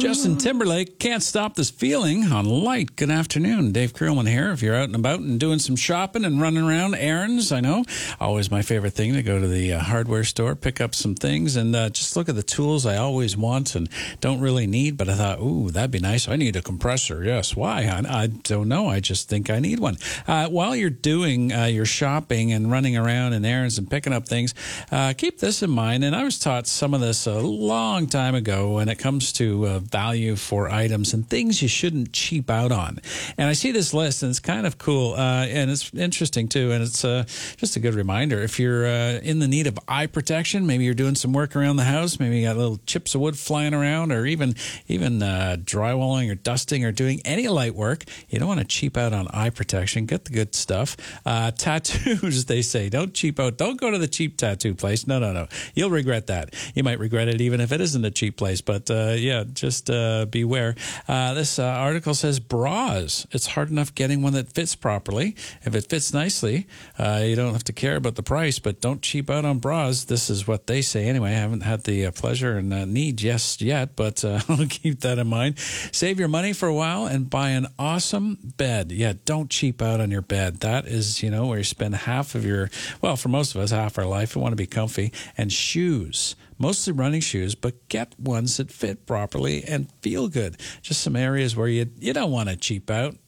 Justin Timberlake, Can't Stop This Feeling on Light. Good afternoon. Dave Krillman here. If you're out and about and doing some shopping and running around errands, I know, always my favorite thing to go to the hardware store, pick up some things, and just look at the tools I always want and don't really need, but I thought, ooh, that'd be nice. I need a compressor. Yes. Why? I don't know. I just think I need one. While you're doing your shopping and running around in errands and picking up things, keep this in mind. And I was taught some of this a long time ago when it comes to value for items and things you shouldn't cheap out on. And I see this list, and it's kind of cool, and it's interesting, too, and it's just a good reminder. If you're in the need of eye protection, maybe you're doing some work around the house, maybe you got little chips of wood flying around, or even drywalling or dusting or doing any light work, you don't want to cheap out on eye protection. Get the good stuff. Tattoos, they say. Don't cheap out. Don't go to the cheap tattoo place. No. You'll regret that. You might regret it even if it isn't a cheap place, but just beware. This article says bras. It's hard enough getting one that fits properly. If it fits nicely, you don't have to care about the price, but don't cheap out on bras. This is what they say anyway. I haven't had the pleasure and need just yet, but I'll keep that in mind. Save your money for a while and buy an awesome bed. Yeah, don't cheap out on your bed. That is, where you spend half of your, well, for most of us, half our life. We want to be comfy. And shoes. Mostly running shoes, but get ones that fit properly and feel good. Just some areas where you don't want to cheap out.